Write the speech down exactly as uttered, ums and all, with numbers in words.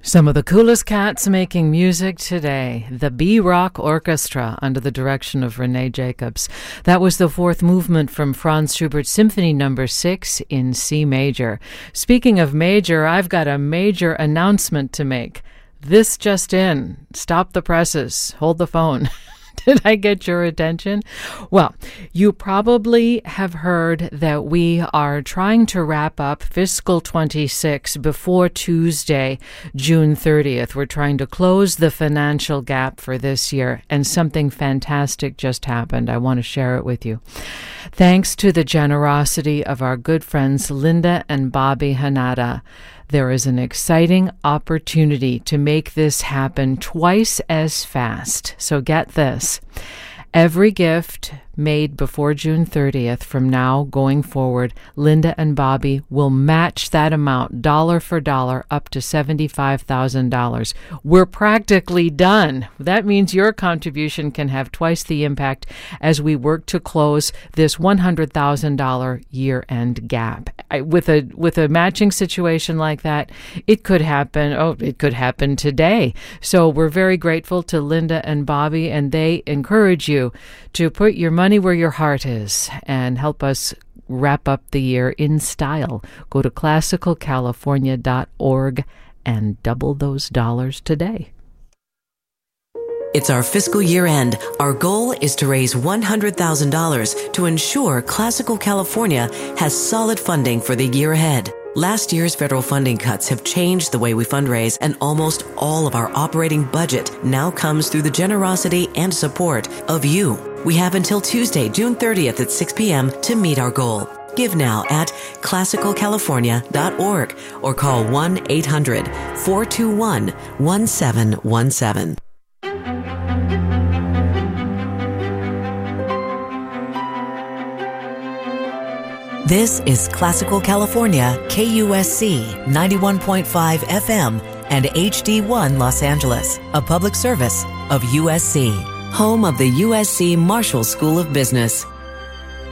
Some of the coolest cats making music today. The B-Rock Orchestra under the direction of Renee Jacobs. That was the fourth movement from Franz Schubert's Symphony Number six in C major. Speaking of major, I've got a major announcement to make. This just in. Stop the presses. Hold the phone. Did I get your attention? Well, you probably have heard that we are trying to wrap up fiscal twenty-six before Tuesday, June thirtieth. We're trying to close the financial gap for this year, and something fantastic just happened. I want to share it with you. Thanks to the generosity of our good friends Linda and Bobby Hanada, there is an exciting opportunity to make this happen twice as fast. So get this. Every gift made before June thirtieth from now going forward, Linda and Bobby will match that amount dollar for dollar up to seventy-five thousand dollars. We're practically done. That means your contribution can have twice the impact as we work to close this one hundred thousand dollars year-end gap. I, with a with a matching situation like that, it could happen. Oh, it could happen today. So we're very grateful to Linda and Bobby, and they encourage you to put your money where your heart is and help us wrap up the year in style. Go to classical california dot org and double those dollars today. It's our fiscal year end. Our goal is to raise one hundred thousand dollars to ensure Classical California has solid funding for the year ahead. Last year's federal funding cuts have changed the way we fundraise, and almost all of our operating budget now comes through the generosity and support of you. We have until Tuesday, June thirtieth at six p.m. to meet our goal. Give now at classical california dot org or call one eight hundred four two one one seven one seven. This is Classical California, K U S C ninety-one point five F M and H D one Los Angeles, a public service of U S C, home of the U S C Marshall School of Business.